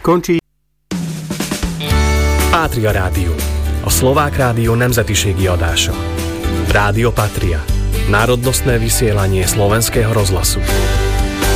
končí Pátria Rádió, a Szlovák rádió nemzetiségi adása. Rádio Patria, národnostné vysielanie slovenského rozhlasu.